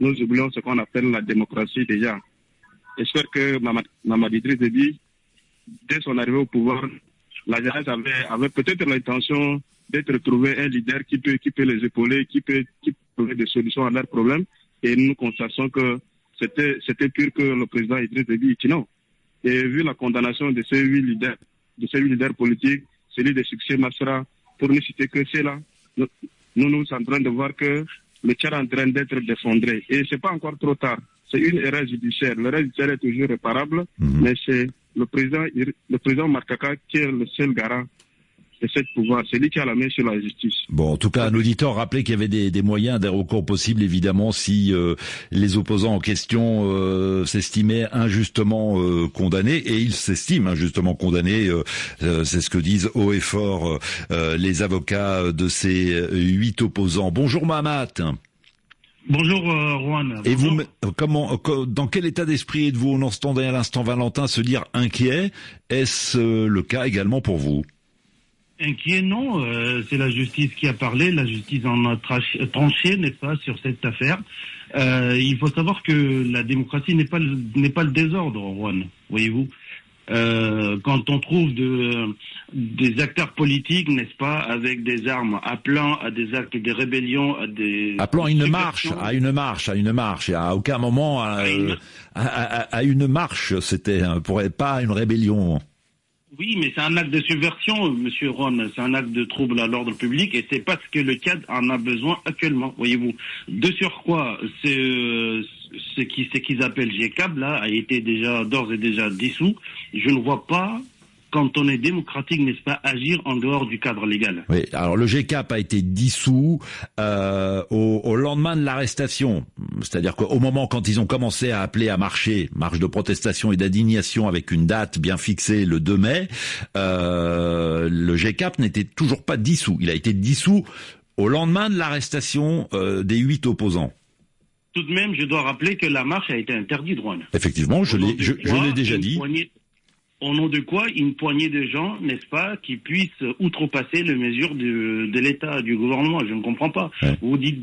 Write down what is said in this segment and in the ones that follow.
nous oublions ce qu'on appelle la démocratie déjà. J'espère que Mamadi Idriss Déby, dès son arrivée au pouvoir, la jeunesse avait peut-être l'intention d'être trouvé un leader qui peut les épauler, qui peut trouver des solutions à leurs problèmes. Et nous constatons que c'était pire que le président Idriss Déby Itno. Et vu la condamnation de ces 8 leaders politiques, celui de Succès Masra, pour ne citer que ceux-là, nous sommes en train de voir que le Tchad est en train d'être défendré. Et c'est pas encore trop tard. C'est une erreur judiciaire. L'erreur judiciaire est toujours réparable, mais c'est le président Markaka qui est le seul garant de ce pouvoir. C'est lui qui a la main sur la justice. Bon, en tout cas, un auditeur rappelait qu'il y avait des moyens, des recours possibles, évidemment, si les opposants en question s'estimaient injustement condamnés, et ils s'estiment injustement condamnés. C'est ce que disent haut et fort les avocats de ces 8 opposants. Bonjour Mahamat. Bonjour Rohan. Et vous, dans quel état d'esprit êtes-vous? On entendait à l'instant Valentin se dire inquiet. Est-ce le cas également pour vous? Inquiet, non. C'est la justice qui a parlé. La justice en a tranché, n'est-ce pas, sur cette affaire. Il faut savoir que la démocratie n'est pas le désordre, Rohan. Voyez-vous. Quand on trouve des acteurs politiques, n'est-ce pas, avec des armes, appelant à des actes de rébellion, appelant à une marche. Et à aucun moment à une marche, c'était pas une rébellion. Oui, mais c'est un acte de subversion, Monsieur Ron. C'est un acte de trouble à l'ordre public, et c'est pas ce que le Tchad en a besoin actuellement, voyez-vous. De surcroît, ce qu'ils appellent GCAB, là, a été d'ores et déjà dissous. Je ne vois pas, quand on est démocratique, n'est-ce pas, agir en dehors du cadre légal. Oui, alors le GCAP a été dissous au lendemain de l'arrestation. C'est-à-dire qu'au moment quand ils ont commencé à appeler à marcher, marche de protestation et d'indignation avec une date bien fixée le 2 mai, le GCAP n'était toujours pas dissous. Il a été dissous au lendemain de l'arrestation des 8 opposants. Tout de même, je dois rappeler que la marche a été interdite, Rouen. Effectivement, je l'ai déjà dit. Au nom de quoi une poignée de gens, n'est-ce pas, qui puissent outrepasser les mesures de l'État, du gouvernement? Je ne comprends pas. Ouais. Vous dites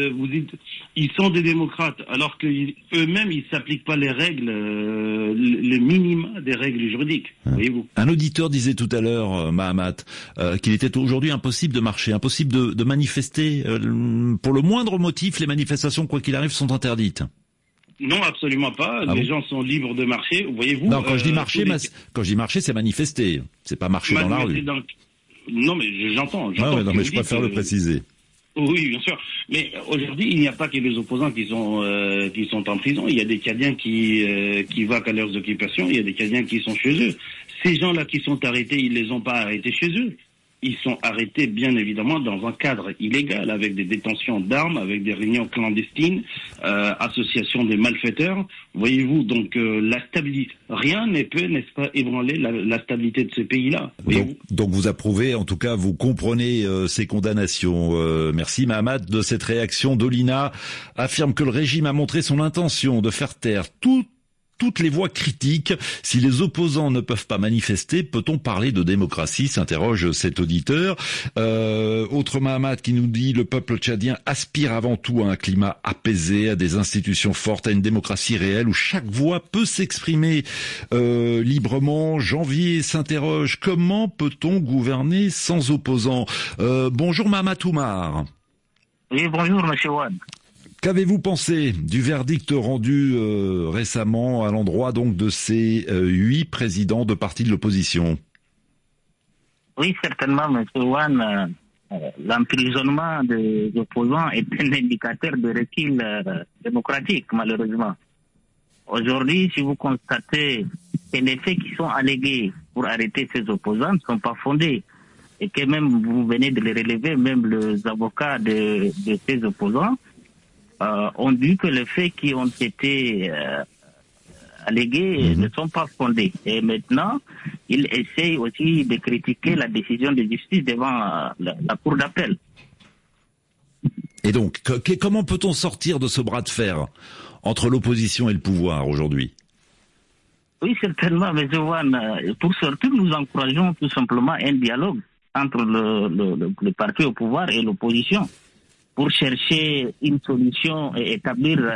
ils sont des démocrates, alors qu'eux-mêmes ils s'appliquent pas les règles, les minima des règles juridiques. Ouais. Voyez-vous. Un auditeur disait tout à l'heure, Mahamat, qu'il était aujourd'hui impossible de marcher, impossible de manifester. Pour le moindre motif, les manifestations, quoi qu'il arrive, sont interdites. Non, absolument pas. Les gens sont libres de marcher, voyez-vous. Non, quand je dis marcher, c'est manifester. C'est pas marcher dans la rue. Non, mais j'entends. Non, mais je préfère le préciser. Oui, bien sûr. Mais aujourd'hui, il n'y a pas que les opposants qui sont en prison. Il y a des Tchadiens qui vaquent à leurs occupations. Il y a des Tchadiens qui sont chez eux. Ces gens-là qui sont arrêtés, ils les ont pas arrêtés chez eux. Ils sont arrêtés, bien évidemment, dans un cadre illégal, avec des détentions d'armes, avec des réunions clandestines, association des malfaiteurs. Voyez-vous, donc la stabilité, rien ne peut, n'est-ce pas, ébranler la stabilité de ce pays-là. Donc vous approuvez, en tout cas, vous comprenez ces condamnations. Merci Mahamat de cette réaction. Dolina affirme que le régime a montré son intention de faire taire toutes les voix critiques. Si les opposants ne peuvent pas manifester, peut-on parler de démocratie, s'interroge cet auditeur. Autre Mahamat qui nous dit: le peuple tchadien aspire avant tout à un climat apaisé, à des institutions fortes, à une démocratie réelle où chaque voix peut s'exprimer librement. Janvier s'interroge: comment peut-on gouverner sans opposants? Bonjour Mahamat Oumar. Oui, bonjour Monsieur Ouad. Qu'avez-vous pensé du verdict rendu récemment à l'endroit donc de ces 8 présidents de partis de l'opposition? Oui, certainement, M. Ouane, l'emprisonnement des opposants est un indicateur de recul démocratique, malheureusement. Aujourd'hui, si vous constatez que les faits qui sont allégués pour arrêter ces opposants ne sont pas fondés, et que même vous venez de les relever, même les avocats de ces opposants, ont dit que les faits qui ont été allégués ne sont pas fondés. Et maintenant, ils essayent aussi de critiquer la décision de justice devant la cour d'appel. Et donc, comment peut-on sortir de ce bras de fer entre l'opposition et le pouvoir aujourd'hui? Oui, certainement, M. Ouane. Pour sortir, nous encourageons tout simplement un dialogue entre le parti au pouvoir et l'opposition, pour chercher une solution et établir